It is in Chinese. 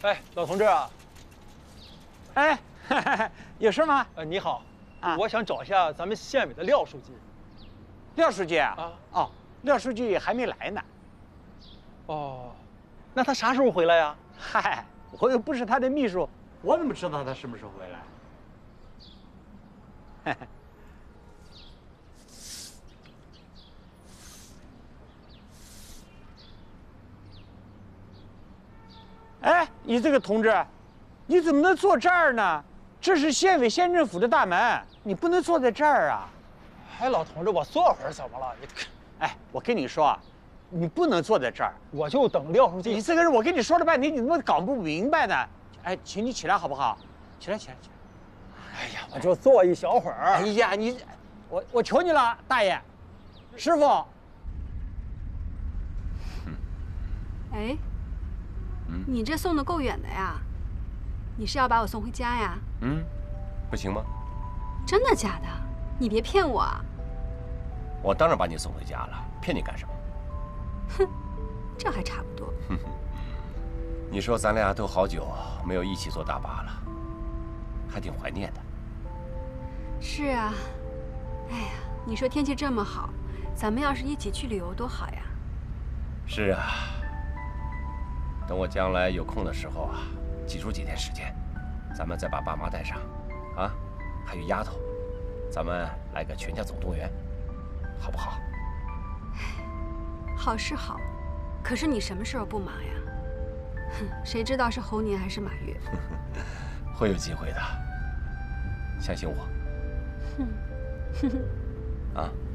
哎，老同志啊， 哎，有事吗？ 你好， 啊， 我想找一下咱们县委的廖书记。 廖书记啊？ 啊， 哦，廖书记还没来呢。 哦，那他啥时候回来呀？ 嗨，我又不是他的秘书，我怎么知道他什么时候回来？哎，你这个同志，你怎么能坐这儿呢？这是县委县政府的大门，你不能坐在这儿啊！ 哎，老同志，我坐会儿怎么了？ 哎，我跟你说啊，你不能坐在这儿， 我就等廖书记。 你这个人，我跟你说了半天，你怎么搞不明白呢？哎，请你起来好不好？起来，起来，起来！ 哎呀，我就坐一小会儿。 哎呀，我求你了，大爷，师傅。 哎，你这送的够远的呀？你是要把我送回家呀？ 不行吗？ 真的假的？你别骗我啊！ 我当然把你送回家了，骗你干什么？ 哼，这还差不多。 你说咱俩都好久没有一起坐大巴了，还挺怀念的。 是啊，哎呀，你说天气这么好，咱们要是一起去旅游多好呀！ 是啊，等我将来有空的时候啊，挤出几天时间，咱们再把爸妈带上，啊，还有丫头，咱们来个全家总动员，好不好？ 好是好，可是你什么时候不忙呀？哼，谁知道是猴年还是马月？ 会有机会的，相信我。 哼， 啊。